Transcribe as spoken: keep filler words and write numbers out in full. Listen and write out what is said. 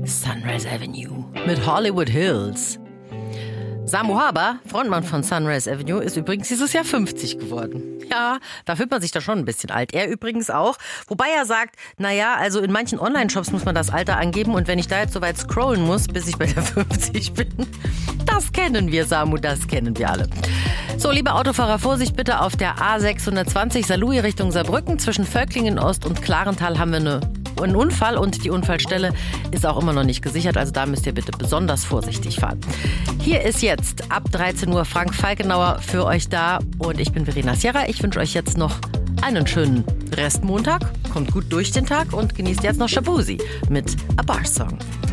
Sunrise Avenue mit Hollywood Hills. Samu Haber, Frontmann von Sunrise Avenue, ist übrigens dieses Jahr fünfzig geworden. Ja, da fühlt man sich da schon ein bisschen alt. Er übrigens auch. Wobei er sagt, naja, also in manchen Online-Shops muss man das Alter angeben. Und wenn ich da jetzt so weit scrollen muss, bis ich bei der fünfzig bin, das kennen wir, Samu, das kennen wir alle. So, liebe Autofahrer, Vorsicht bitte auf der A sechshundertzwanzig Saarlouis Richtung Saarbrücken. Zwischen Völklingen Ost und Klarental haben wir eine Ein Unfall und die Unfallstelle ist auch immer noch nicht gesichert, also da müsst ihr bitte besonders vorsichtig fahren. Hier ist jetzt ab dreizehn Uhr Frank Falkenauer für euch da und ich bin Verena Sierra. Ich wünsche euch jetzt noch einen schönen Restmontag, kommt gut durch den Tag und genießt jetzt noch Shaboozey mit A Bar Song.